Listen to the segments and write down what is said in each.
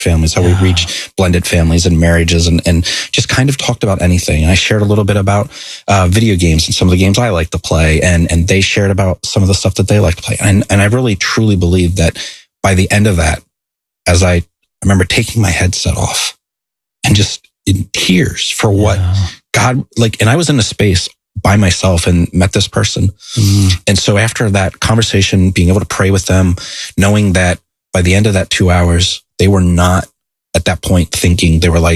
families, how we reach blended families and marriages, and just kind of talked about anything. And I shared a little bit about video games and some of the games I like to play, and they shared about some of the stuff that they like to play. And I really truly believe that by the end of that, as I remember taking my headset off and just in tears for what God, and I was in a space by myself and met this person. And so after that conversation, being able to pray with them, knowing that by the end of that 2 hours, they were not at that point thinking, they were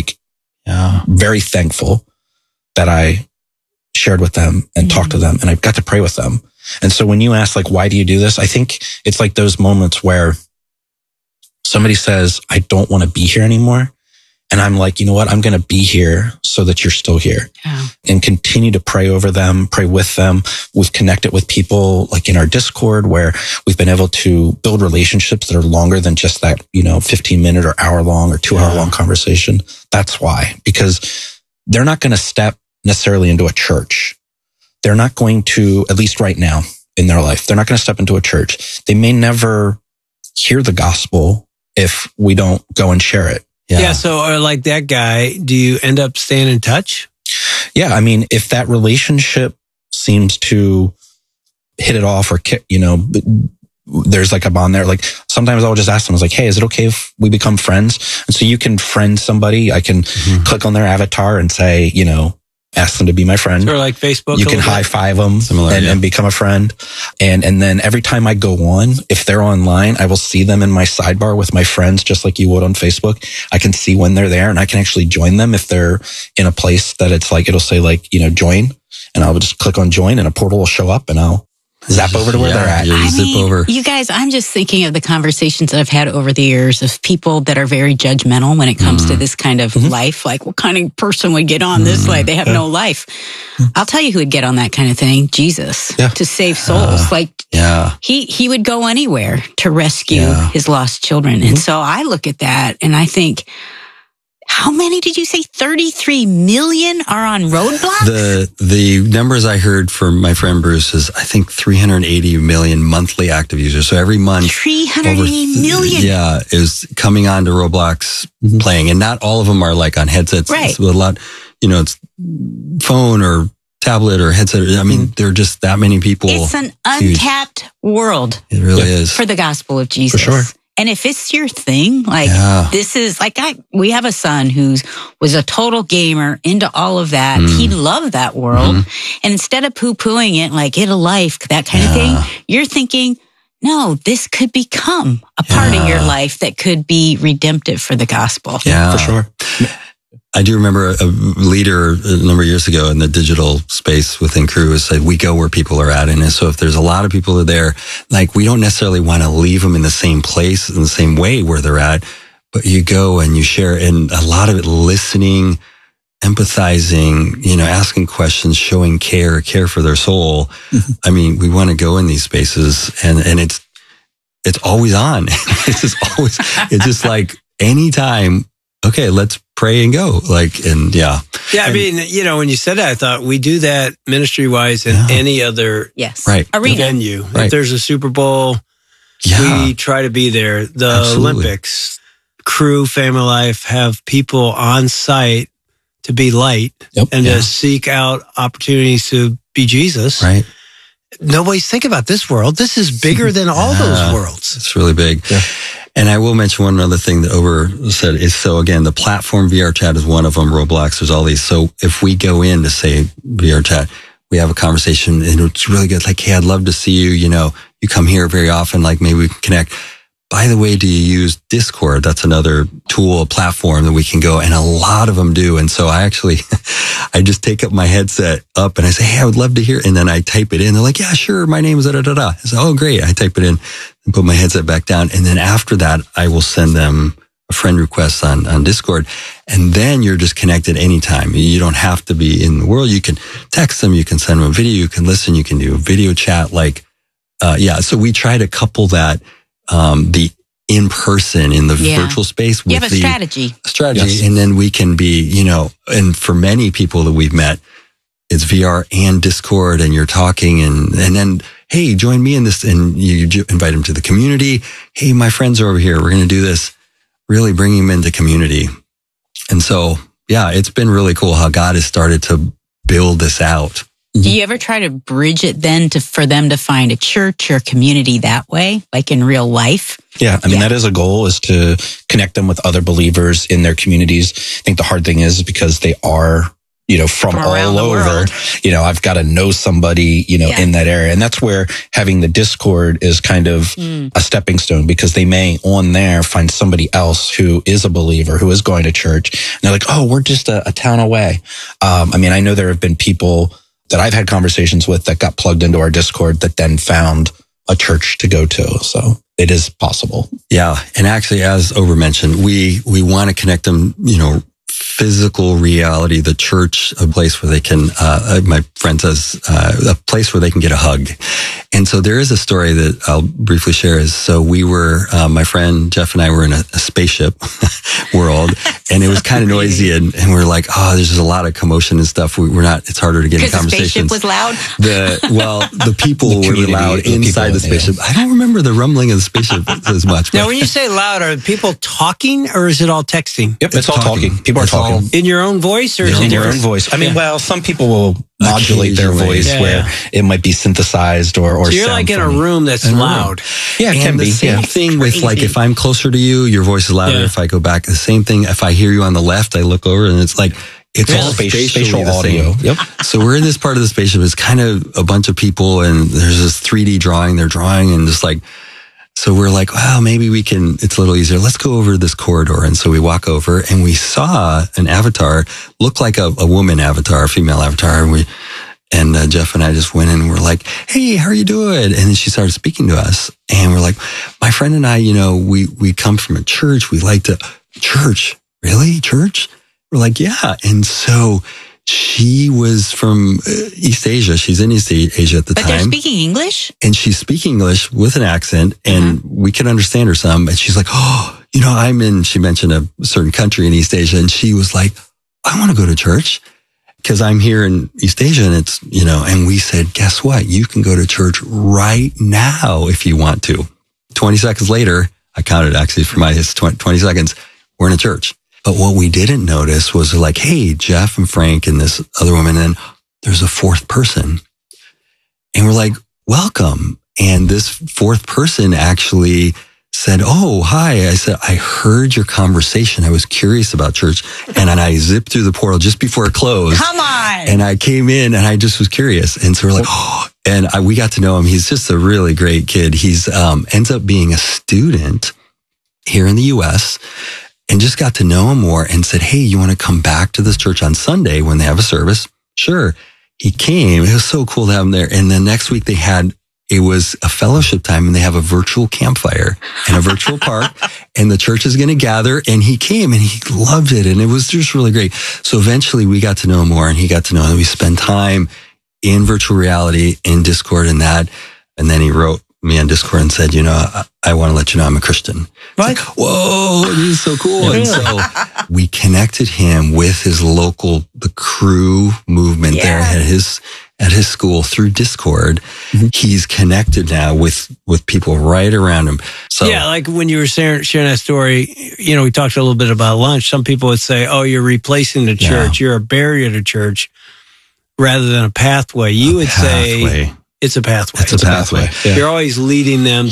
very thankful that I shared with them and talked to them, and I got to pray with them. And so when you ask, why do you do this? I think it's like those moments where somebody says, I don't want to be here anymore. And I'm like, you know what? I'm going to be here so that you're still here, and continue to pray over them, pray with them. We've connected with people in our Discord where we've been able to build relationships that are longer than just that, 15-minute or hour-long or 2-hour-long conversation. That's why, because they're not going to step necessarily into a church. They're not going to, at least right now in their life, they're not going to step into a church. They may never hear the gospel if we don't go and share it. Yeah. So, or like that guy, do you end up staying in touch? Yeah. I mean, if that relationship seems to hit it off, or, there's a bond there. Sometimes I'll just ask them, hey, is it okay if we become friends? And so you can friend somebody. I can click on their avatar and say, ask them to be my friend. Or like Facebook. You can high five them and become a friend. And then every time I go on, if they're online, I will see them in my sidebar with my friends, just like you would on Facebook. I can see when they're there, and I can actually join them if they're in a place that it's it'll say join, and I'll just click on join and a portal will show up and I'll zap over to where they're at. You guys, I'm just thinking of the conversations that I've had over the years of people that are very judgmental when it comes to this kind of life. What kind of person would get on this life? They have no life. I'll tell you who would get on that kind of thing. Jesus, to save souls. He would go anywhere to rescue his lost children. And so I look at that and I think, how many did you say? 33 million are on Roadblock? The numbers I heard from my friend Bruce is, I think, 380 million monthly active users. So every month, 380 million is coming on to Roblox playing, and not all of them are on headsets. Right. It's a lot, it's phone or tablet or headset. I mean, there are just that many people. It's an untapped world. It really is. For the gospel of Jesus. For sure. And if it's your thing, this is we have a son who was a total gamer, into all of that. He loved that world. And instead of poo-pooing it, get a life, that kind of thing, you're thinking, no, this could become a part of your life that could be redemptive for the gospel. Yeah, for sure. I do remember a leader a number of years ago in the digital space within Cru has said, we go where people are at. And so if there's a lot of people there, we don't necessarily want to leave them in the same place, in the same way where they're at, but you go and you share, and a lot of it listening, empathizing, asking questions, showing care for their soul. I mean, we want to go in these spaces, and it's always on. It's just anytime, okay, let's pray and go. Yeah, I mean, when you said that, I thought we do that ministry-wise in any other arena. venue. If there's a Super Bowl, we try to be there. The Olympics, Cru, Family Life have people on site to be light and to seek out opportunities to be Jesus. Right. Nobody's thinking about this world. This is bigger than all those worlds. It's really big. Yeah. And I will mention one other thing that Ober said is, so again, the platform VR Chat is one of them, Roblox, there's all these. So if we go in to say VR Chat, we have a conversation and it's really good. Hey, I'd love to see you. You come here very often, maybe we can connect. By the way, do you use Discord? That's another tool, a platform that we can go, and a lot of them do. And so I just take up my headset up and I say, hey, I would love to hear. And then I type it in. They're like, yeah, sure. My name is da-da-da-da. I say, oh, great. I type it in and put my headset back down. And then after that, I will send them a friend request on Discord. And then you're just connected anytime. You don't have to be in the world. You can text them. You can send them a video. You can listen. You can do a video chat. So we try to couple that, the in-person in the virtual space with a strategy. Yes. And then we can be, and for many people that we've met, it's VR and Discord, and you're talking and then, hey, join me in this, and you invite them to the community. Hey, my friends are over here. We're going to do this. really bringing them into community. And so, yeah, it's been really cool how God has started to build this out. Do you ever try to bridge it then for them to find a church or community that way, like in real life? Yeah, I mean, that is a goal, is to connect them with other believers in their communities. I think the hard thing is because they are, from all over, I've got to know somebody, in that area. And that's where having the Discord is kind of a stepping stone, because they may on there find somebody else who is a believer, who is going to church. And they're like, oh, we're just a town away. I mean, I know there have been people that I've had conversations with that got plugged into our Discord that then found a church to go to. So it is possible. Yeah. And actually, as Ober mentioned, we want to connect them, physical reality, the church, a place where they can, my friend says, a place where they can get a hug. And so there is a story that I'll briefly share. So we were, my friend Jeff and I were in a spaceship world, and it was kind of noisy, and we're like, oh, there's just a lot of commotion and stuff. We're not, it's harder to get in conversations. The spaceship was loud? The people were really loud inside the spaceship. I don't remember the rumbling of the spaceship as much. Now, when you say loud, are people talking or is it all texting? Yep, it's all talking. People are talking. In your own voice, or in your own voice? I mean, well, some people will modulate their voice where it might be synthesized or so you're like in a room that's loud. Yeah, it can be. The same thing with, like, if I'm closer to you, your voice is louder. If I go back, the same thing. If I hear you on the left, I look over and it's like, it's all spatial audio. Yep. So we're in this part of the spaceship. It's kind of a bunch of people, and there's this 3D drawing. They're drawing, and just like, so we're like, well, maybe we can, it's a little easier. Let's go over this corridor. And so we walk over, and we saw an avatar look like a woman avatar, a female avatar. And Jeff and I just went in and we're like, hey, how are you doing? And then she started speaking to us, and we're like, my friend and I, we come from a church. We like to, church, really? Church? We're like, yeah. And so she was from East Asia. She's in East Asia at the time. But they're speaking English? And she's speaking English with an accent, and we can understand her some. And she's like, oh, she mentioned a certain country in East Asia, and she was like, I want to go to church because I'm here in East Asia, and it's, and we said, guess what? You can go to church right now if you want to. 20 seconds later, I counted actually for my 20 seconds, we're in a church. But what we didn't notice was like, hey, Jeff and Frank and this other woman, and there's a fourth person. And we're like, welcome. And this fourth person actually said, oh, hi. I said, I heard your conversation. I was curious about church. And then I zipped through the portal just before it closed. Come on. And I came in and I just was curious. And so we're like, oh, and we got to know him. He's just a really great kid. He's ends up being a student here in the U.S., and just got to know him more and said, hey, you want to come back to this church on Sunday when they have a service? Sure. He came. It was so cool to have him there. And then next week it was a fellowship time, and they have a virtual campfire in a virtual park, and the church is going to gather, and he came and he loved it. And it was just really great. So eventually we got to know him more, and he got to know him. We spent time in virtual reality, in Discord and that. And then he wrote me on Discord and said, I want to let you know I'm a Christian. Right. Like, whoa, this is so cool. And so we connected him with his the Cru movement there at his school through Discord. Mm-hmm. He's connected now with people right around him. So yeah, like when you were sharing that story, we talked a little bit about lunch. Some people would say, oh, you're replacing the church. You're a barrier to church rather than a pathway. You would say it's a pathway. It's a pathway. Yeah. You're always leading them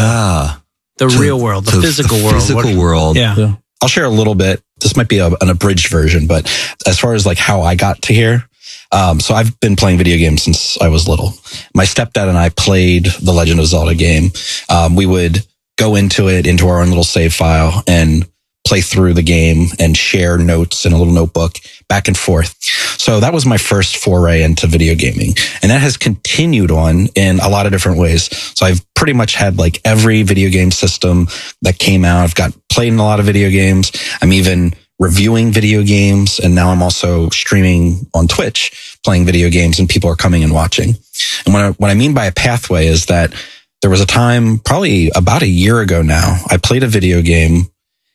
to the real world, the physical world. Physical world. Yeah. I'll share a little bit. This might be an abridged version, but as far as like how I got to here, so I've been playing video games since I was little. My stepdad and I played the Legend of Zelda game. We would go into our own little save file and play through the game and share notes in a little notebook back and forth. So that was my first foray into video gaming. And that has continued on in a lot of different ways. So I've pretty much had like every video game system that came out. I've played in a lot of video games. I'm even reviewing video games. And now I'm also streaming on Twitch, playing video games, and people are coming and watching. And what I mean by a pathway is that there was a time, probably about a year ago now, I played a video game.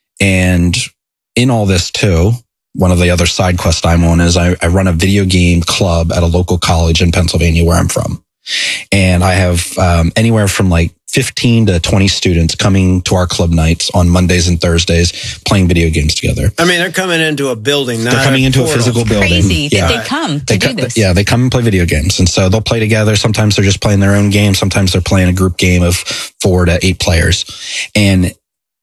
And in all this too, one of the other side quests I'm on is I run a video game club at a local college in Pennsylvania where I'm from. And I have anywhere from like 15 to 20 students coming to our club nights on Mondays and Thursdays, playing video games together. I mean, they're coming into a building, not they're coming into a physical building. Crazy that they come to do this. Yeah, they come and play video games. And so they'll play together. Sometimes they're just playing their own game. Sometimes they're playing a group game of 4 to 8 players. And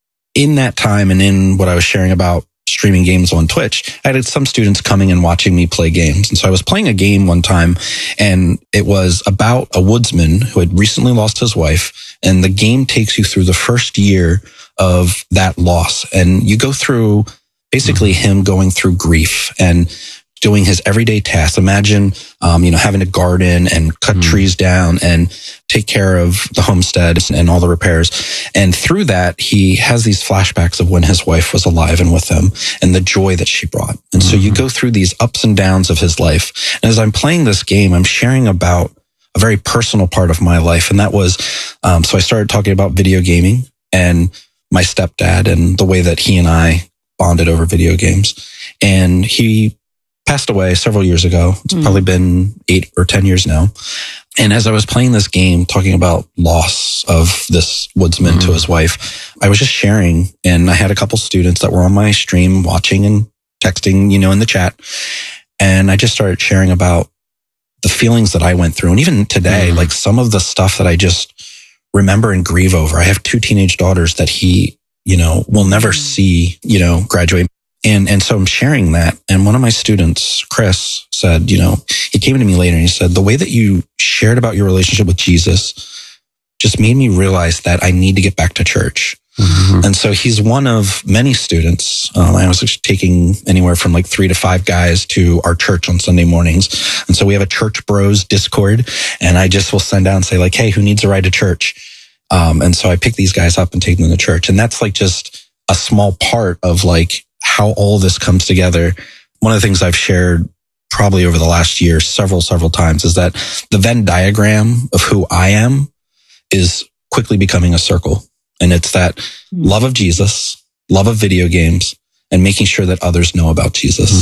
in that time, and in what I was sharing about streaming games on Twitch, I had some students coming and watching me play games. And so I was playing a game one time, and it was about a woodsman who had recently lost his wife. And the game takes you through the first year of that loss. And you go through basically him going through grief and doing his everyday tasks. Imagine, having to garden and cut trees down and take care of the homestead and all the repairs. And through that, he has these flashbacks of when his wife was alive and with him and the joy that she brought. And so you go through these ups and downs of his life. And as I'm playing this game, I'm sharing about a very personal part of my life. And that was, so I started talking about video gaming and my stepdad and the way that he and I bonded over video games. And he passed away several years ago. It's probably been 8 or 10 years now. And as I was playing this game, talking about loss of this woodsman to his wife, I was just sharing, and I had a couple students that were on my stream watching and texting, in the chat. And I just started sharing about the feelings that I went through. And even today, like some of the stuff that I just remember and grieve over. I have 2 teenage daughters that he, will never see, graduate. And so I'm sharing that. And one of my students, Chris, said, he came to me later and he said, the way that you shared about your relationship with Jesus just made me realize that I need to get back to church. And so he's one of many students. I was taking anywhere from like 3 to 5 guys to our church on Sunday mornings. And so we have a Church Bros Discord, and I just will send out and say like, hey, who needs a ride to church? And so I pick these guys up and take them to church. And that's like just a small part of like how all this comes together. One of the things I've shared probably over the last year several times is that the Venn diagram of who I am is quickly becoming a circle. And it's that love of Jesus, love of video games, and making sure that others know about Jesus.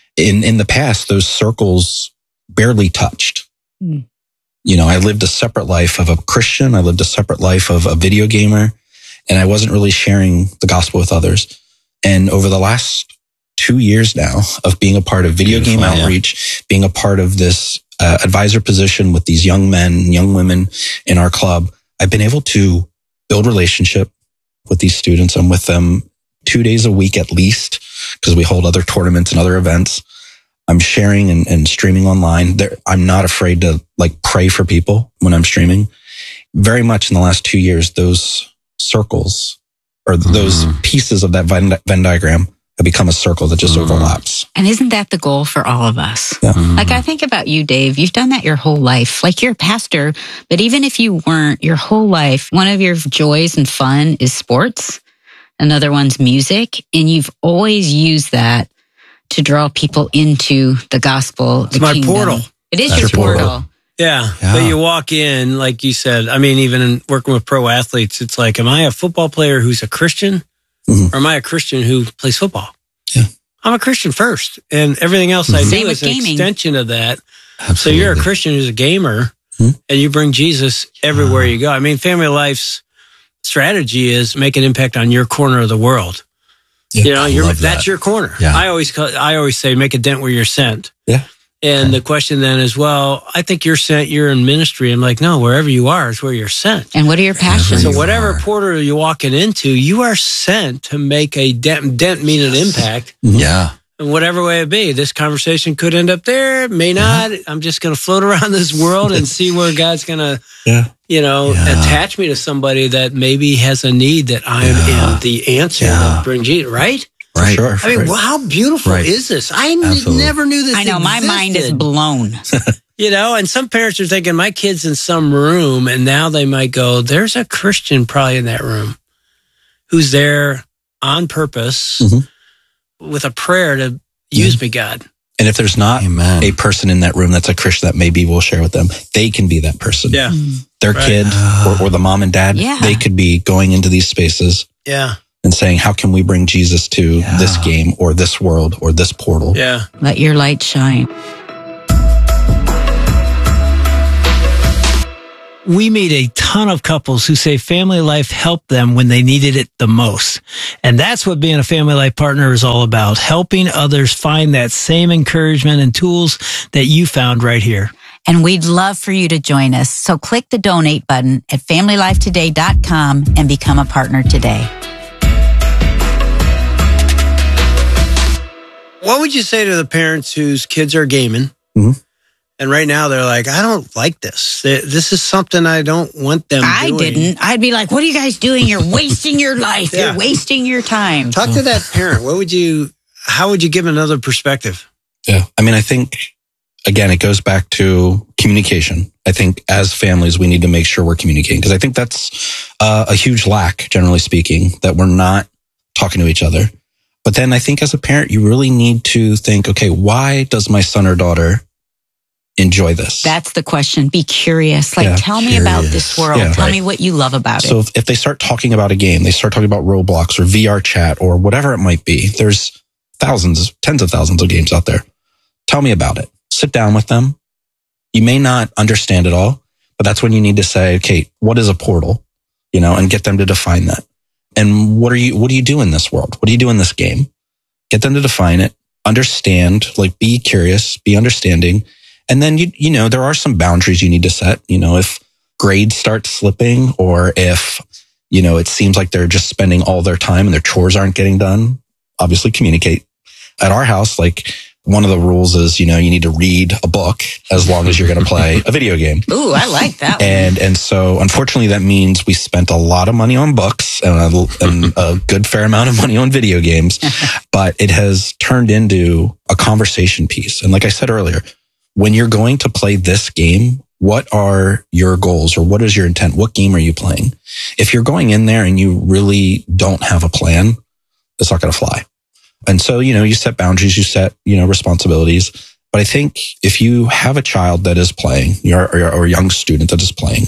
In the past, those circles barely touched. I lived a separate life of a Christian. I lived a separate life of a video gamer, and I wasn't really sharing the gospel with others. And over the last 2 years now of being a part of video game outreach, being a part of this advisor position with these young men and young women in our club, I've been able to build relationship with these students. I'm with them 2 days a week at least, because we hold other tournaments and other events. I'm sharing and streaming online. I'm not afraid to like pray for people when I'm streaming. Very much in the last 2 years, those circles or those pieces of that Venn diagram have become a circle that just overlaps. And isn't that the goal for all of us? Yeah. Like I think about you, Dave, you've done that your whole life. Like you're a pastor, but even if you weren't, your whole life, one of your joys and fun is sports. Another one's music. And you've always used that to draw people into the gospel. It's my portal. It is your portal. Yeah. But you walk in, like you said, I mean, even in working with pro athletes, it's like, am I a football player who's a Christian? Or am I a Christian who plays football? Yeah. I'm a Christian first, and everything else I do is an extension of that. Absolutely. So you're a Christian who's a gamer, and you bring Jesus everywhere you go. I mean, Family Life's strategy is make an impact on your corner of the world. Yeah, that's your corner. Yeah. I always say, make a dent where you're sent. Yeah. And the question then is, well, I think you're sent, you're in ministry. I'm like, no, wherever you are is where you're sent. And what are your passions? So whatever portal you're walking into, you are sent to make a dent mean an impact. Yeah. In whatever way it be. This conversation could end up there, may not. I'm just going to float around this world and see where God's going to, attach me to somebody that maybe has a need that I am the answer that brings you, right? Right. For sure. I mean, how beautiful is this? I never knew this. I know, my mind is blown. And some parents are thinking, my kid's in some room, and now they might go, there's a Christian probably in that room who's there on purpose with a prayer to use me, God. And if there's not a person in that room that's a Christian that maybe we'll share with them, they can be that person. Yeah. Their kid or the mom and dad, they could be going into these spaces. Yeah. And saying, how can we bring Jesus to this game or this world or this portal? Yeah. Let your light shine. we meet a ton of couples who say family life helped them when they needed it the most. And that's what being a family life partner is all about, helping others find that same encouragement and tools that you found right here. And we'd love for you to join us. So click the donate button at familylifetoday.com and become a partner today. What would you say to the parents whose kids are gaming? Mm-hmm. And right now they're like, I don't like this. This is something I don't want them doing. I didn't. I'd be like, what are you guys doing? You're wasting your life. Yeah. You're wasting your time. Talk to that parent. How would you give another perspective? Yeah. I mean, I think, again, it goes back to communication. I think as families, we need to make sure we're communicating, because I think that's a huge lack, generally speaking, that we're not talking to each other. But then I think as a parent, you really need to think, okay, why does my son or daughter enjoy this? That's the question. Be curious. Tell me about this world. Tell me what you love about it. So if they start talking about a game, they start talking about Roblox or VR chat or whatever it might be, there's thousands, tens of thousands of games out there. Tell me about it. Sit down with them. You may not understand it all, but that's when you need to say, okay, what is a portal? And get them to define that. And what do you do in this world? What do you do in this game? Get them to define it, understand, be curious, be understanding. And then, there are some boundaries you need to set. If grades start slipping, or if, it seems like they're just spending all their time and their chores aren't getting done, obviously communicate. At our house, one of the rules is, you need to read a book as long as you're going to play a video game. Ooh, I like that one. And so unfortunately that means we spent a lot of money on books and a good fair amount of money on video games, but it has turned into a conversation piece. And like I said earlier, when you're going to play this game, what are your goals, or what is your intent? What game are you playing? If you're going in there and you really don't have a plan, it's not going to fly. And so, you set boundaries, you set, responsibilities. But I think if you have a child that is playing, or a young student that is playing,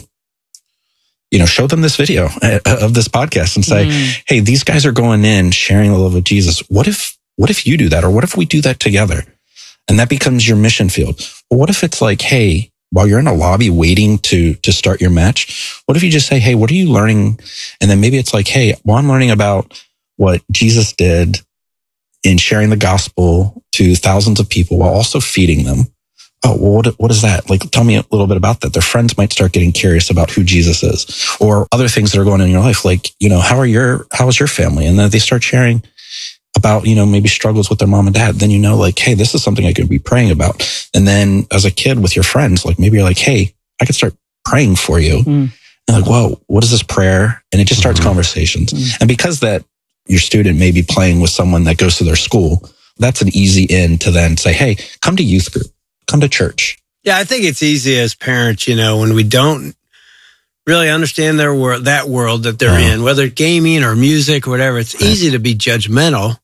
show them this video of this podcast and say, hey, these guys are going in, sharing the love of Jesus. What if you do that? Or what if we do that together? And that becomes your mission field. But what if it's like, hey, while you're in a lobby waiting to start your match, what if you just say, hey, what are you learning? And then maybe it's like, hey, well, I'm learning about what Jesus did in sharing the gospel to thousands of people while also feeding them. Oh, well, what is that? Tell me a little bit about that. Their friends might start getting curious about who Jesus is, or other things that are going on in your life. How is your family? And then they start sharing about, maybe struggles with their mom and dad. Then, hey, this is something I could be praying about. And then as a kid with your friends, maybe you're like, hey, I could start praying for you. And whoa, what is this prayer? And it just starts conversations. And because that your student may be playing with someone that goes to their school, that's an easy in to then say, hey, come to youth group, come to church. Yeah, I think it's easy as parents, when we don't really understand their world, that world that they're in, whether gaming or music or whatever, it's easy to be judgmental.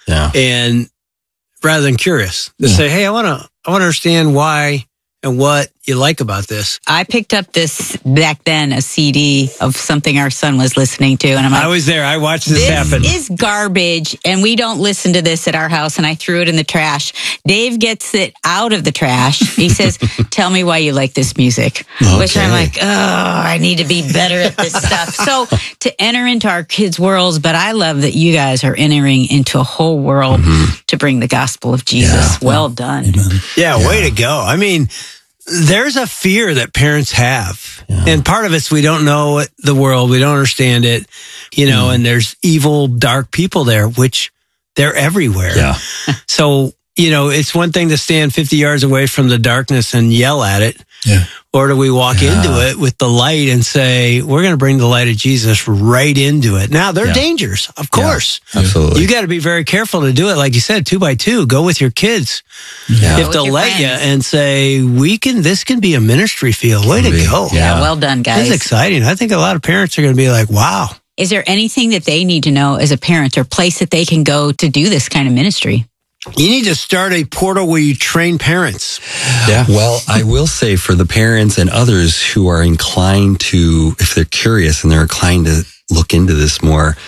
And rather than curious, to say, hey, I want to understand why and what you like about this. I picked up this back then, a CD of something our son was listening to. And I'm like, I was there. I watched this happen. This is garbage. And we don't listen to this at our house. And I threw it in the trash. Dave gets it out of the trash. He says, tell me why you like this music. Okay. Which I'm like, oh, I need to be better at this stuff. So to enter into our kids' worlds, but I love that you guys are entering into a whole world to bring the gospel of Jesus. Yeah. Well done. Amen. Yeah, way to go. I mean, there's a fear that parents have. Yeah. And part of it's we don't know the world. We don't understand it, and there's evil, dark people there, which they're everywhere. Yeah. So, it's one thing to stand 50 yards away from the darkness and yell at it. Yeah. Or do we walk into it with the light and say, we're going to bring the light of Jesus right into it? Now, there are dangers, of course. Yeah, absolutely. You got to be very careful to do it. Like you said, 2 by 2, go with your kids. Yeah. If they'll let you and say, this can be a ministry field. Way to go. Yeah, well done, guys. This is exciting. I think a lot of parents are going to be like, wow. Is there anything that they need to know as a parent, or place that they can go to do this kind of ministry? You need to start a portal where you train parents. Yeah. Well, I will say for the parents and others who are inclined to, if they're curious and they're inclined to look into this more,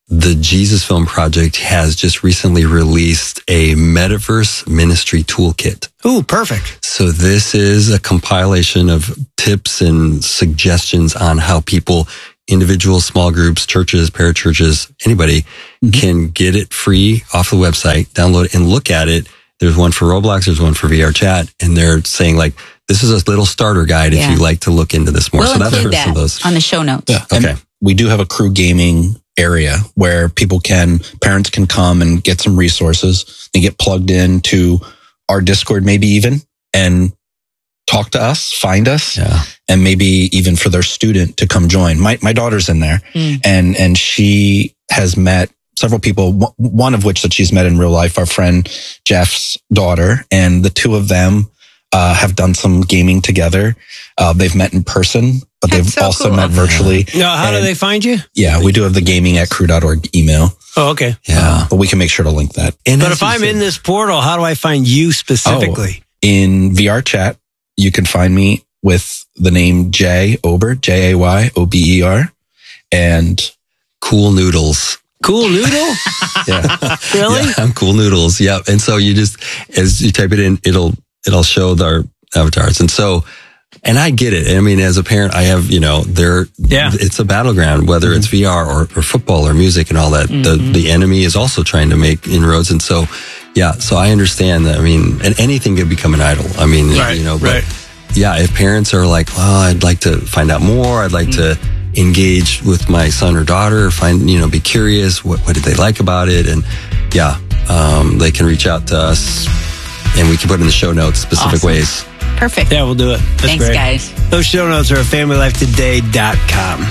the Jesus Film Project has just recently released a Metaverse Ministry Toolkit. Ooh, perfect. So this is a compilation of tips and suggestions on how people, individuals, small groups, churches, parachurches, anybody can get it free off the website, download it and look at it. There's one for Roblox, there's one for VR Chat, and they're saying like, this is a little starter guide if you'd like to look into this more. We'll include that on the show notes. Yeah. Okay. And we do have a crew gaming area where parents can come and get some resources. They get plugged into our Discord, maybe even, and talk to us, find us, and maybe even for their student to come join. My daughter's in there, and she has met several people, one of which that she's met in real life, our friend Jeff's daughter, and the two of them have done some gaming together. They've met in person, but they've also met virtually. How do they find you? Yeah, we do have the gaming@crew.org email. Oh, okay. Yeah. But we can make sure to link that. But if I'm in this portal, how do I find you specifically? In VR Chat, you can find me with the name Jay Ober, Jayober, and Cool Noodles. Cool Noodle? Yeah. Really? Yeah, I'm Cool Noodles. Yeah. And so you just, as you type it in, it'll show our avatars. And so, and I get it. I mean, as a parent, I have, it's a battleground, whether it's VR or football or music and all that. The enemy is also trying to make inroads. And so, so I understand that. I mean, and anything could become an idol. I mean, if parents are like, well, I'd like to find out more. I'd like to engage with my son or daughter, be curious. What did they like about it? And they can reach out to us and we can put in the show notes specific ways. Perfect. Yeah, we'll do it. That's Thanks, great. guys. Those show notes are at familylifetoday.com.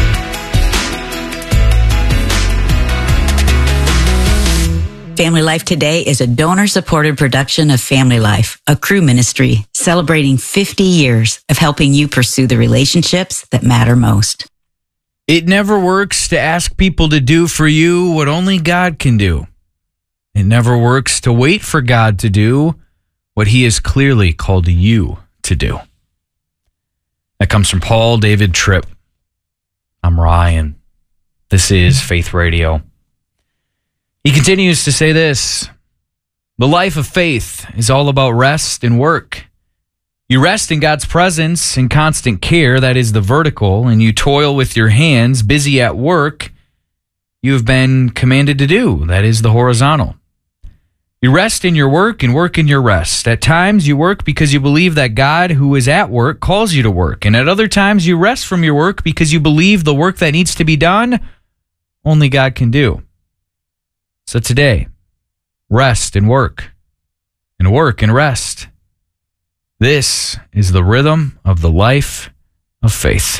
Family Life Today is a donor-supported production of Family Life, a crew ministry celebrating 50 years of helping you pursue the relationships that matter most. It never works to ask people to do for you what only God can do. It never works to wait for God to do what he has clearly called you to do. That comes from Paul David Tripp. I'm Ryan. This is Faith Radio. He continues to say this: the life of faith is all about rest and work. You rest in God's presence and constant care, that is the vertical, and you toil with your hands, busy at work you have been commanded to do, that is the horizontal. You rest in your work and work in your rest. At times you work because you believe that God, who is at work, calls you to work, and at other times you rest from your work because you believe the work that needs to be done, only God can do. So today, rest and work and rest. This is the rhythm of the life of faith.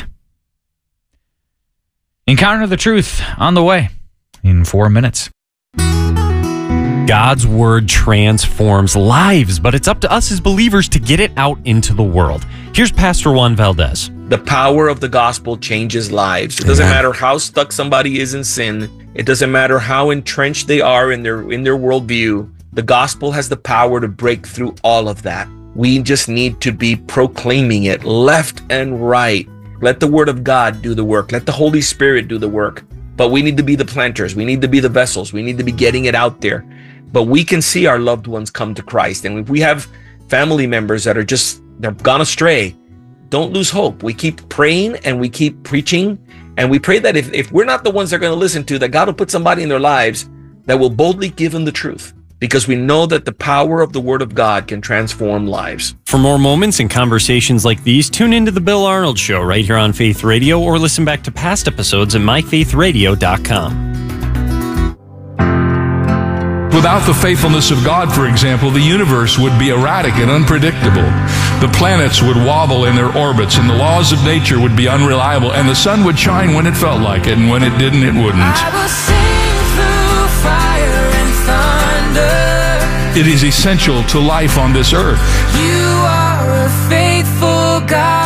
Encounter the truth on the way in 4 minutes. God's word transforms lives, but it's up to us as believers to get it out into the world. Here's Pastor Juan Valdez. The power of the gospel changes lives. It doesn't matter how stuck somebody is in sin. It doesn't matter how entrenched they are in their worldview. The gospel has the power to break through all of that. We just need to be proclaiming it left and right. Let the word of God do the work. Let the Holy Spirit do the work. But we need to be the planters. We need to be the vessels. We need to be getting it out there. But we can see our loved ones come to Christ. And if we have family members that are they're gone astray, don't lose hope. We keep praying and we keep preaching. And we pray that if we're not the ones they're going to listen to, that God will put somebody in their lives that will boldly give them the truth. Because we know that the power of the Word of God can transform lives. For more moments and conversations like these, tune into The Bill Arnold Show right here on Faith Radio, or listen back to past episodes at myfaithradio.com. Without the faithfulness of God, for example, the universe would be erratic and unpredictable. The planets would wobble in their orbits, and the laws of nature would be unreliable, and the sun would shine when it felt like it, and when it didn't, it wouldn't. I will sing through fire and thunder. It is essential to life on this earth. You are a faithful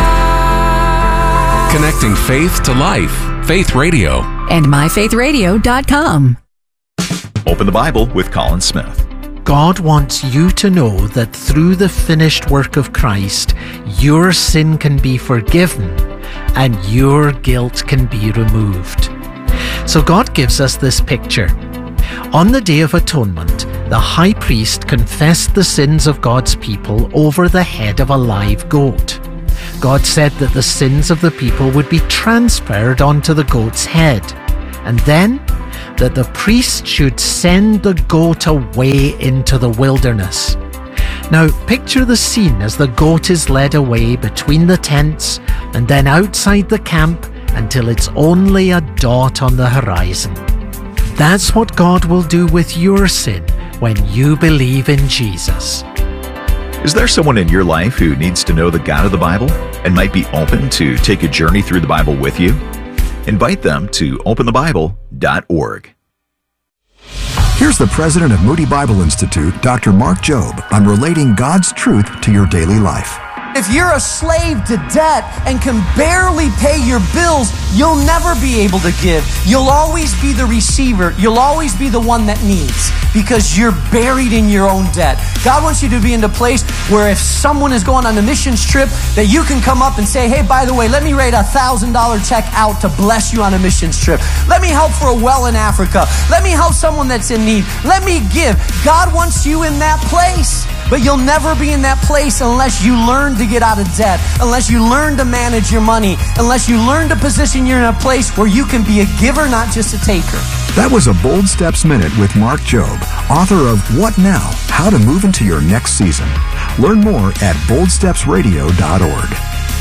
God. Connecting faith to life. Faith Radio. And myfaithradio.com. Open the Bible with Colin Smith. God wants you to know that through the finished work of Christ, your sin can be forgiven and your guilt can be removed. So God gives us this picture. On the Day of Atonement, the high priest confessed the sins of God's people over the head of a live goat. God said that the sins of the people would be transferred onto the goat's head, and then that the priest should send the goat away into the wilderness. Now, picture the scene as the goat is led away between the tents and then outside the camp until it's only a dot on the horizon. That's what God will do with your sin when you believe in Jesus. Is there someone in your life who needs to know the God of the Bible and might be open to take a journey through the Bible with you? Invite them to openthebible.org. Here's the president of Moody Bible Institute, Dr. Mark Jobe, on relating God's truth to your daily life. If you're a slave to debt and can barely pay your bills, you'll never be able to give. You'll always be the receiver. You'll always be the one that needs because you're buried in your own debt. God wants you to be in a place where if someone is going on a missions trip, that you can come up and say, hey, by the way, let me write $1,000 check out to bless you on a missions trip. Let me help for a well in Africa. Let me help someone that's in need. Let me give. God wants you in that place. But you'll never be in that place unless you learn to get out of debt, unless you learn to manage your money, unless you learn to position you in a place where you can be a giver, not just a taker. That was a Bold Steps Minute with Mark Jobe, author of What Now? How to Move into Your Next Season. Learn more at boldstepsradio.org.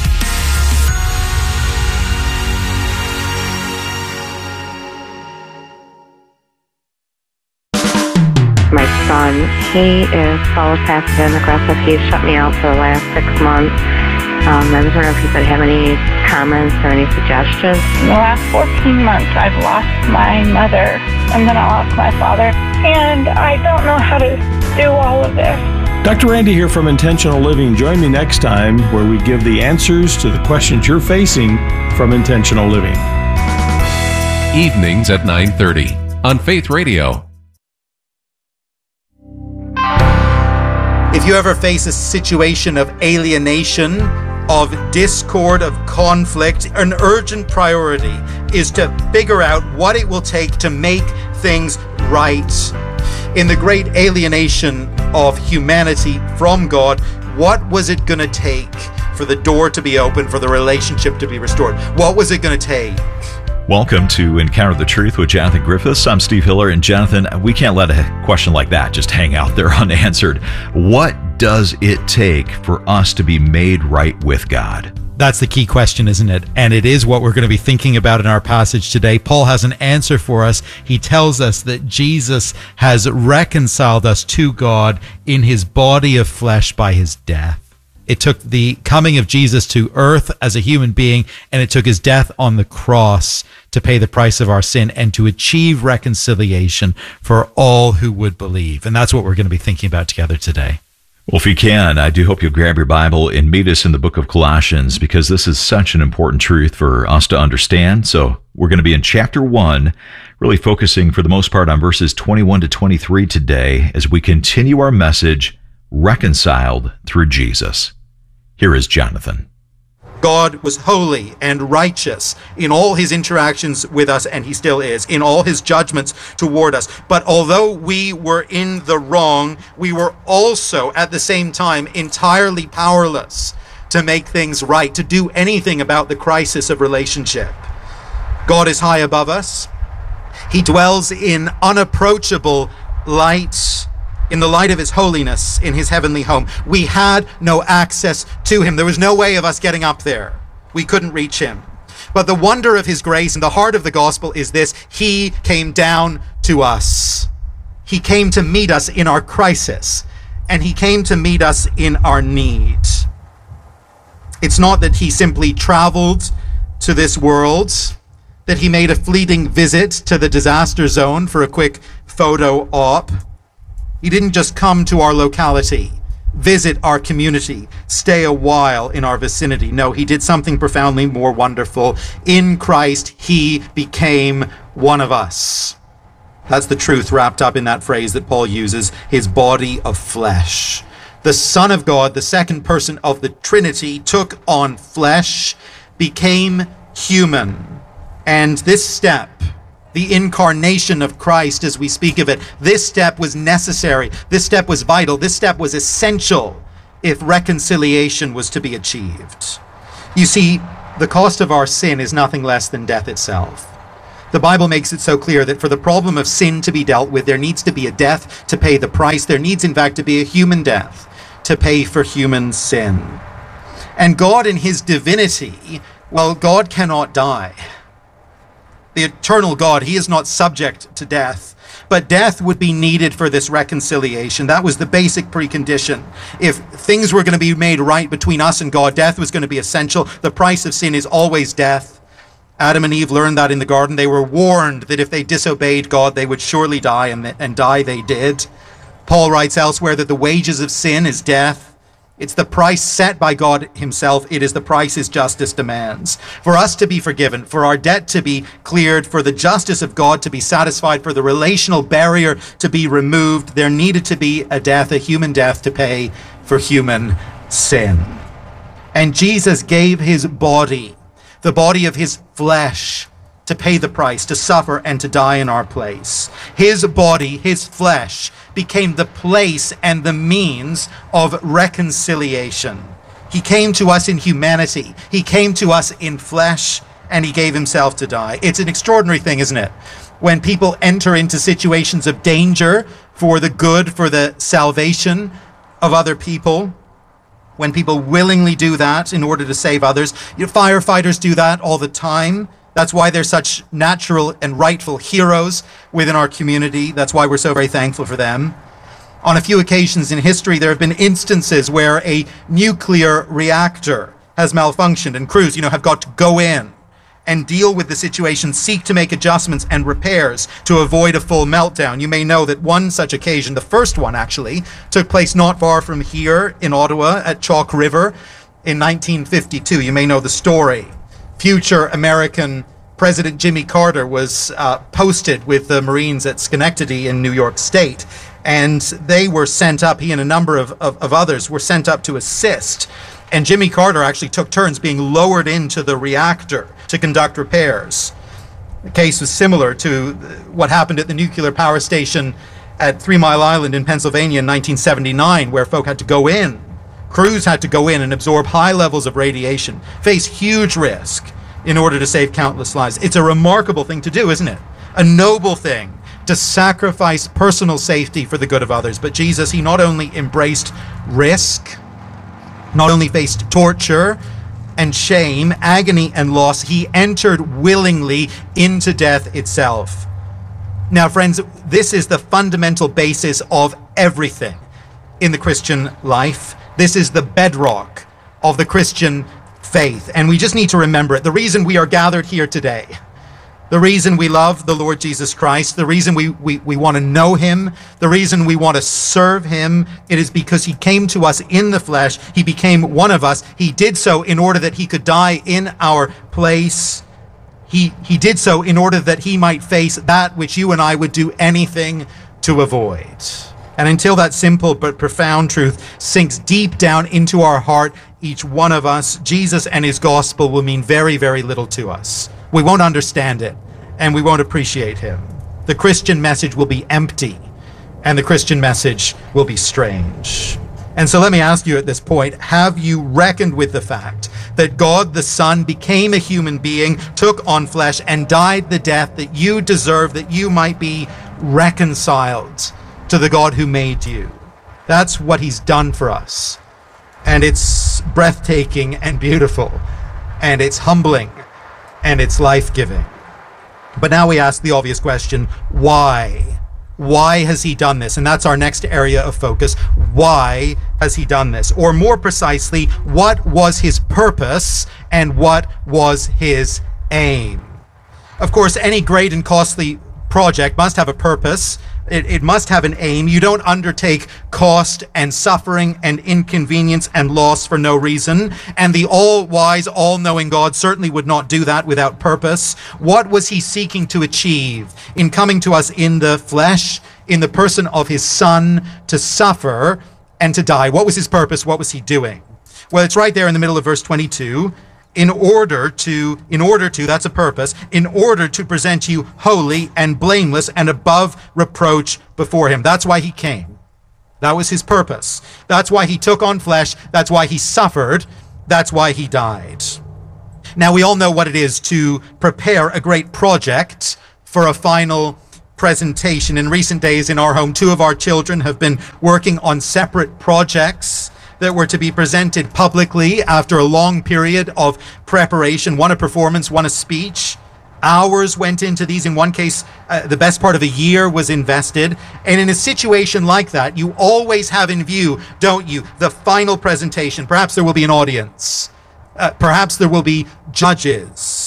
My son, he is follows passive and aggressive. He's shut me out for the last 6 months. I was wondering if you could have any comments or any suggestions. In the last 14 months, I've lost my mother, and then I lost my father, and I don't know how to do all of this. Dr. Randy here from Intentional Living. Join me next time where we give the answers to the questions you're facing from Intentional Living. Evenings at 9:30 on Faith Radio. If you ever face a situation of alienation, of discord, of conflict, an urgent priority is to figure out what it will take to make things right. In the great alienation of humanity from God, what was it going to take for the door to be open, for the relationship to be restored? What was it going to take? Welcome to Encounter the Truth with Jonathan Griffiths. I'm Steve Hiller, and Jonathan, we can't let a question like that just hang out there unanswered. What does it take for us to be made right with God? That's the key question, isn't it? And it is what we're going to be thinking about in our passage today. Paul has an answer for us. He tells us that Jesus has reconciled us to God in his body of flesh by his death. It took the coming of Jesus to earth as a human being, and it took his death on the cross to pay the price of our sin and to achieve reconciliation for all who would believe. And that's what we're going to be thinking about together today. Well, if you can, I do hope you'll grab your Bible and meet us in the book of Colossians, because this is such an important truth for us to understand. So we're going to be in chapter 1, really focusing for the most part on verses 21 to 23 today as we continue our message, Reconciled Through Jesus. Here is Jonathan. God was holy and righteous in all his interactions with us, and he still is, in all his judgments toward us. But although we were in the wrong, we were also at the same time entirely powerless to make things right, to do anything about the crisis of relationship. God is high above us. He dwells in unapproachable light, in the light of his holiness, in his heavenly home. We had no access to him. There was no way of us getting up there. We couldn't reach him. But the wonder of his grace and the heart of the gospel is this: he came down to us. He came to meet us in our crisis, and he came to meet us in our need. It's not that he simply traveled to this world, that he made a fleeting visit to the disaster zone for a quick photo op. He didn't just come to our locality, visit our community, stay a while in our vicinity. No, he did something profoundly more wonderful. In Christ, he became one of us. That's the truth wrapped up in that phrase that Paul uses, his body of flesh. The Son of God, the second person of the Trinity, took on flesh, became human. And this step the incarnation of Christ as we speak of it. This step was necessary. This step was vital. This step was essential if reconciliation was to be achieved. You see, the cost of our sin is nothing less than death itself. The Bible makes it so clear that for the problem of sin to be dealt with, there needs to be a death to pay the price. There needs, in fact, to be a human death to pay for human sin. And God in his divinity, well, God cannot die. The eternal God, he is not subject to death. But death would be needed for this reconciliation. That was the basic precondition. If things were going to be made right between us and God, death was going to be essential. The price of sin is always death. Adam and Eve learned that in the garden. They were warned that if they disobeyed God, they would surely die, and die they did. Paul writes elsewhere that the wages of sin is death. It's the price set by God himself. It is the price his justice demands. For us to be forgiven, for our debt to be cleared, for the justice of God to be satisfied, for the relational barrier to be removed, there needed to be a death, a human death, to pay for human sin. And Jesus gave his body, the body of his flesh, to pay the price, to suffer and to die in our place. His body, his flesh, became the place and the means of reconciliation. He came to us in humanity. He came to us in flesh, and he gave himself to die. It's an extraordinary thing, isn't it? When people enter into situations of danger for the good, for the salvation of other people, when people willingly do that in order to save others. Firefighters do that all the time. That's why they're such natural and rightful heroes within our community. That's why we're so very thankful for them. On a few occasions in history, there have been instances where a nuclear reactor has malfunctioned, and crews, have got to go in and deal with the situation, seek to make adjustments and repairs to avoid a full meltdown. You may know that one such occasion, the first one actually, took place not far from here in Ottawa at Chalk River in 1952. You may know the story. Future American President Jimmy Carter was posted with the Marines at Schenectady in New York State, and they were sent up, he and a number of others were sent up to assist, and Jimmy Carter actually took turns being lowered into the reactor to conduct repairs. The case was similar to what happened at the nuclear power station at 3 Mile Island in Pennsylvania in 1979, where folk had to go in. Crews had to go in and absorb high levels of radiation, face huge risk in order to save countless lives. It's a remarkable thing to do, isn't it? A noble thing to sacrifice personal safety for the good of others. But Jesus, he not only embraced risk, not only faced torture and shame, agony and loss, he entered willingly into death itself. Now, friends, this is the fundamental basis of everything in the Christian life. This is the bedrock of the Christian faith, and we just need to remember it. The reason we are gathered here today, the reason we love the Lord Jesus Christ, the reason we want to know him, the reason we want to serve him, it is because he came to us in the flesh. He became one of us. He did so in order that he could die in our place. He did so in order that he might face that which you and I would do anything to avoid. And until that simple but profound truth sinks deep down into our heart, each one of us, Jesus and his gospel will mean very, very little to us. We won't understand it, and we won't appreciate him. The Christian message will be empty, and the Christian message will be strange. And so let me ask you at this point, have you reckoned with the fact that God the Son became a human being, took on flesh, and died the death that you deserve, that you might be reconciled to the God who made you? That's what he's done for us. And it's breathtaking and beautiful, and it's humbling, and it's life-giving. But now we ask the obvious question, why? Why has he done this? And that's our next area of focus. Why has he done this? Or more precisely, what was his purpose and what was his aim? Of course, any great and costly project must have a purpose. It must have an aim. You don't undertake cost and suffering and inconvenience and loss for no reason. And the all-wise, all-knowing God certainly would not do that without purpose. What was he seeking to achieve in coming to us in the flesh, in the person of his Son, to suffer and to die? What was his purpose? What was he doing? Well, it's right there in the middle of verse 22. in order to, that's a purpose, in order to present you holy and blameless and above reproach before him. That's why he came. That was his purpose. That's why he took on flesh. That's why he suffered. That's why he died. Now, we all know what it is to prepare a great project for a final presentation. In recent days in our home, 2 of our children have been working on separate projects that were to be presented publicly after a long period of preparation. One a performance, one a speech. Hours went into these. In one case, the best part of a year was invested. And in a situation like that, you always have in view, don't you, the final presentation. Perhaps there will be an audience. Perhaps there will be judges.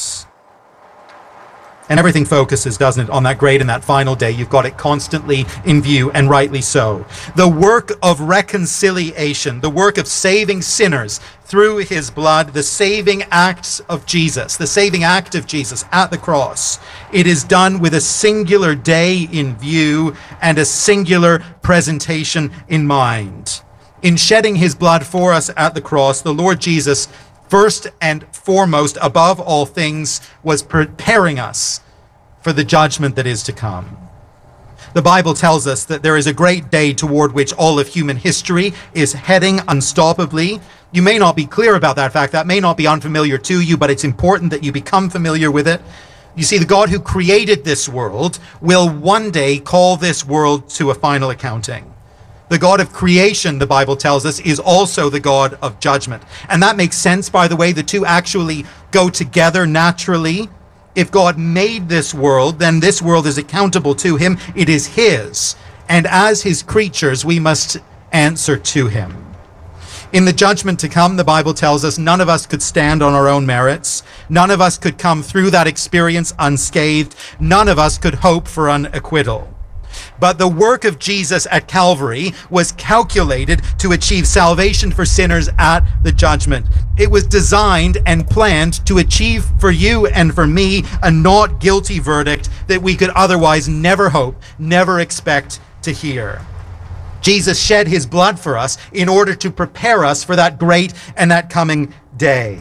And everything focuses, doesn't it, on that great and that final day. You've got it constantly in view, and rightly so. The work of reconciliation, the work of saving sinners through his blood, the saving acts of Jesus, the saving act of Jesus at the cross. It is done with a singular day in view and a singular presentation in mind. In shedding his blood for us at the cross, the Lord Jesus, first and foremost, above all things, was preparing us for the judgment that is to come. The Bible tells us that there is a great day toward which all of human history is heading unstoppably. You may not be clear about that fact. That may not be unfamiliar to you, but it's important that you become familiar with it. You see, the God who created this world will one day call this world to a final accounting. The God of creation, the Bible tells us, is also the God of judgment. And that makes sense, by the way. The two actually go together naturally. If God made this world, then this world is accountable to him. It is his. And as his creatures, we must answer to him. In the judgment to come, the Bible tells us, none of us could stand on our own merits. None of us could come through that experience unscathed. None of us could hope for an acquittal. But the work of Jesus at Calvary was calculated to achieve salvation for sinners at the judgment. It was designed and planned to achieve for you and for me a not guilty verdict that we could otherwise never hope, never expect to hear. Jesus shed his blood for us in order to prepare us for that great and that coming day.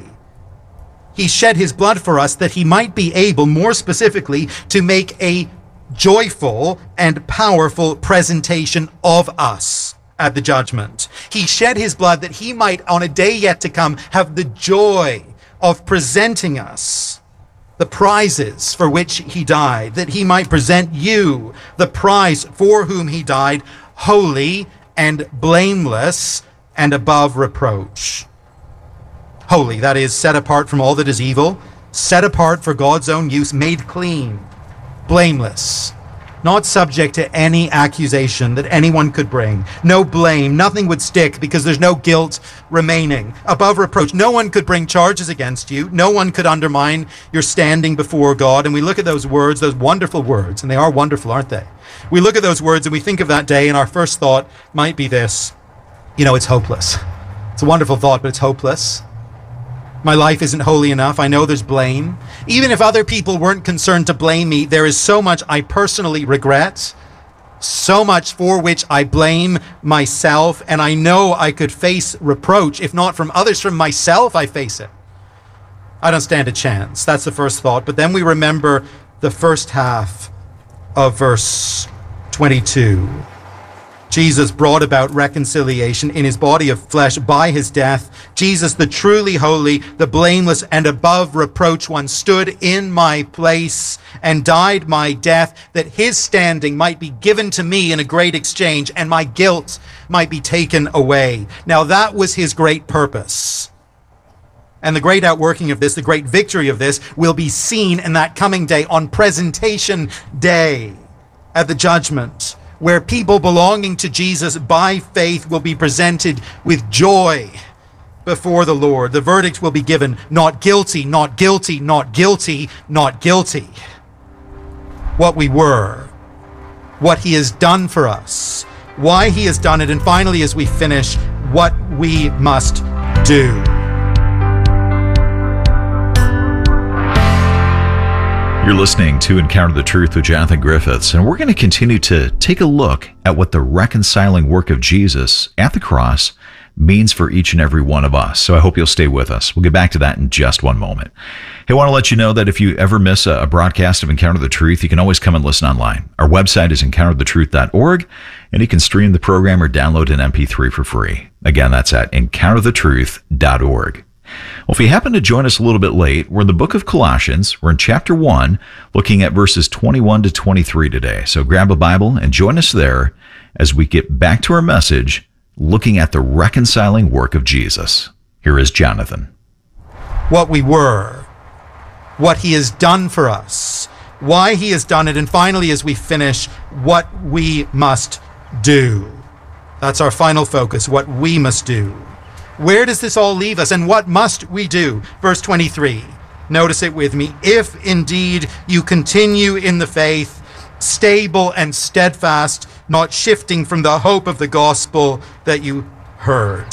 He shed his blood for us that he might be able, more specifically, to make a joyful and powerful presentation of us at the judgment. He shed his blood that he might, on a day yet to come, have the joy of presenting us the prizes for which he died, that he might present you the prize for whom he died, holy and blameless and above reproach. Holy, that is, set apart from all that is evil, set apart for God's own use, made clean, blameless, not subject to any accusation that anyone could bring. No blame, nothing would stick because there's no guilt remaining. Above reproach, no one could bring charges against you. No one could undermine your standing before God. And we look at those words, those wonderful words, and they are wonderful, aren't they? We look at those words and we think of that day, and our first thought might be this: it's hopeless. It's a wonderful thought, but it's hopeless. My life isn't holy enough. I know there's blame. Even if other people weren't concerned to blame me, there is so much I personally regret, so much for which I blame myself, and I know I could face reproach. If not from others, from myself, I face it. I don't stand a chance. That's the first thought. But then we remember the first half of verse 22. Jesus brought about reconciliation in his body of flesh by his death. Jesus, the truly holy, the blameless and above reproach one, stood in my place and died my death, that his standing might be given to me in a great exchange and my guilt might be taken away. Now that was his great purpose. And the great outworking of this, the great victory of this, will be seen in that coming day, on presentation day at the judgment, where people belonging to Jesus by faith will be presented with joy before the Lord. The verdict will be given: not guilty, not guilty, not guilty, not guilty. What we were, what he has done for us, why he has done it, and finally, as we finish, what we must do. You're listening to Encounter the Truth with Jonathan Griffiths, and we're going to continue to take a look at what the reconciling work of Jesus at the cross means for each and every one of us. So I hope you'll stay with us. We'll get back to that in just one moment. Hey, I want to let you know that if you ever miss a broadcast of Encounter the Truth, you can always come and listen online. Our website is encounterthetruth.org, and you can stream the program or download an MP3 for free. Again, that's at encounterthetruth.org. Well, if you happen to join us a little bit late, we're in the book of Colossians. We're in chapter 1, looking at verses 21 to 23 today. So grab a Bible and join us there as we get back to our message, looking at the reconciling work of Jesus. Here is Jonathan. What we were, what he has done for us, why he has done it, and finally, as we finish, what we must do. That's our final focus, what we must do. Where does this all leave us, and what must we do? Verse 23. Notice it with me. If indeed you continue in the faith, stable and steadfast, not shifting from the hope of the gospel that you heard.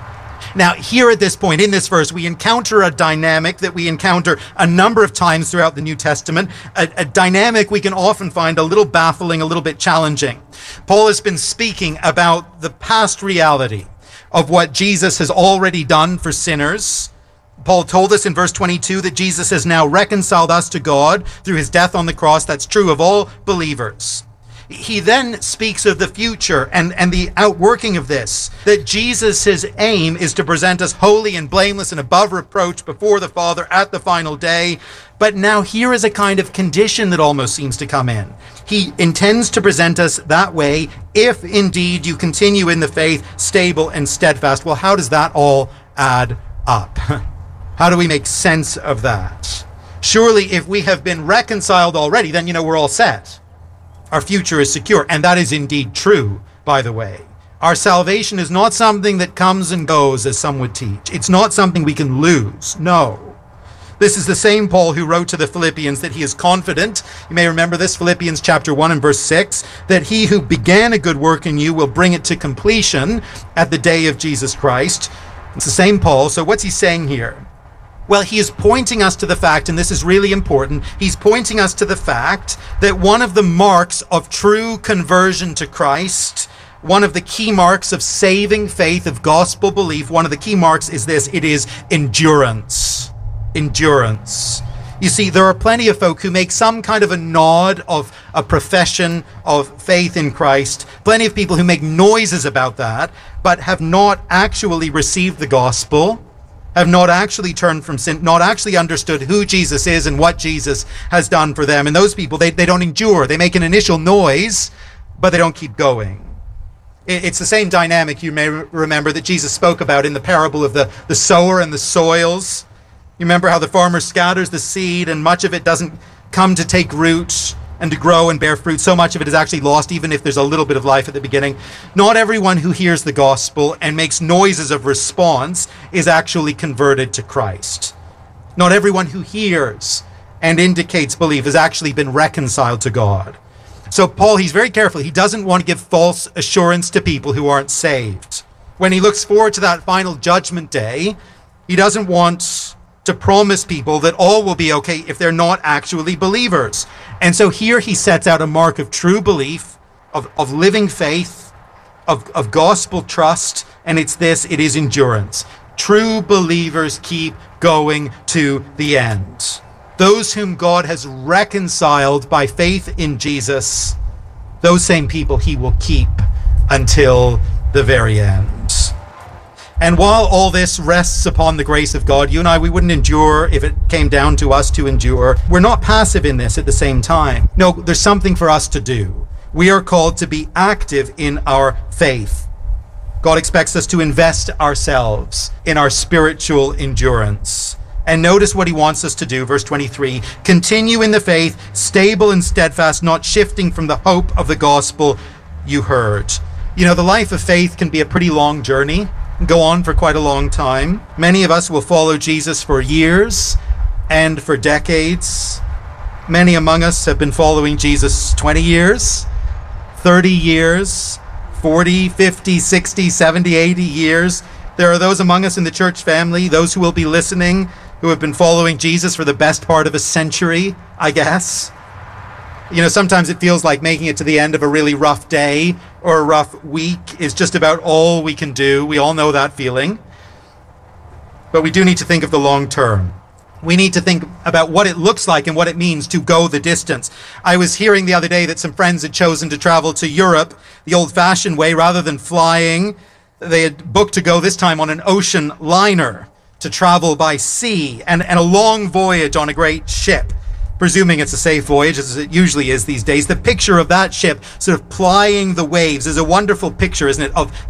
Now, here at this point, in this verse, we encounter a dynamic that we encounter a number of times throughout the New Testament, a dynamic we can often find a little baffling, a little bit challenging. Paul has been speaking about the past reality of what Jesus has already done for sinners. Paul told us in verse 22 that Jesus has now reconciled us to God through his death on the cross. That's true of all believers. He then speaks of the future and the outworking of this, that Jesus' aim is to present us holy and blameless and above reproach before the Father at the final day. But now here is a kind of condition that almost seems to come in. He intends to present us that way if indeed you continue in the faith, stable and steadfast. Well, how does that all add up? How do we make sense of that? Surely if we have been reconciled already, then, we're all set. Our future is secure. And that is indeed true, by the way. Our salvation is not something that comes and goes, as some would teach. It's not something we can lose. No. This is the same Paul who wrote to the Philippians that he is confident. You may remember this, Philippians chapter 1 and verse 6, that he who began a good work in you will bring it to completion at the day of Jesus Christ. It's the same Paul. So what's he saying here? Well, he is pointing us to the fact, and this is really important, he's pointing us to the fact that one of the marks of true conversion to Christ, one of the key marks of saving faith, of gospel belief, one of the key marks is this: it is endurance. Endurance. You see, there are plenty of folk who make some kind of a nod of a profession of faith in Christ, plenty of people who make noises about that, but have not actually received the gospel, have not actually turned from sin, not actually understood who Jesus is and what Jesus has done for them. And those people, they don't endure. They make an initial noise, but they don't keep going. It's the same dynamic you may remember that Jesus spoke about in the parable of the sower and the soils. You remember how the farmer scatters the seed and much of it doesn't come to take root and to grow and bear fruit. So much of it is actually lost, even if there's a little bit of life at the beginning. Not everyone who hears the gospel and makes noises of response is actually converted to Christ. Not everyone who hears and indicates belief has actually been reconciled to God. So Paul, he's very careful. He doesn't want to give false assurance to people who aren't saved. When he looks forward to that final judgment day, he doesn't want to promise people that all will be okay if they're not actually believers. And so here he sets out a mark of true belief, of living faith, of gospel trust, and it's this: it is endurance. True believers keep going to the end. Those whom God has reconciled by faith in Jesus, those same people he will keep until the very end. And while all this rests upon the grace of God, you and I, we wouldn't endure if it came down to us to endure. We're not passive in this at the same time. No, there's something for us to do. We are called to be active in our faith. God expects us to invest ourselves in our spiritual endurance. And notice what he wants us to do, verse 23, continue in the faith, stable and steadfast, not shifting from the hope of the gospel you heard. You know, the life of faith can be a pretty long journey, go on for quite a long time. Many of us will follow Jesus for years and for decades. Many among us have been following Jesus 20 years, 30 years, 40, 50, 60, 70, 80 years. There are those among us in the church family, those who will be listening, who have been following Jesus for the best part of a century, I guess. You know, sometimes it feels like making it to the end of a really rough day or a rough week is just about all we can do. We all know that feeling. But we do need to think of the long term. We need to think about what it looks like and what it means to go the distance. I was hearing the other day that some friends had chosen to travel to Europe the old-fashioned way rather than flying. They had booked to go this time on an ocean liner to travel by sea and a long voyage on a great ship. Presuming it's a safe voyage, as it usually is these days. The picture of that ship sort of plying the waves is a wonderful picture, isn't it, of